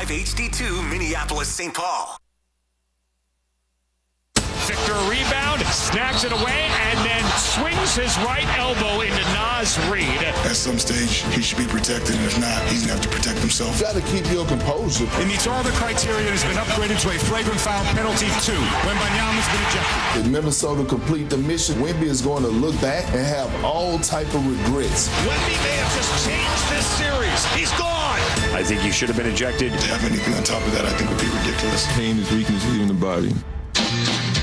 95 HD2 Minneapolis, St. Paul. Victor rebound, snags it away, and then swings his right elbow into Naz Reid. At some stage, he should be protected, and if not, he's going to have to protect himself. You got to keep your composure. It meets all the criteria and has been upgraded to a flagrant foul penalty 2 when Wembanyama's been ejected. If Minnesota complete the mission, Wemby is going to look back and have all type of regrets. Wemby may have just changed this series. He's gone. I think he should have been ejected. To have anything on top of that, I think would be ridiculous. Pain is weakness leaving the body.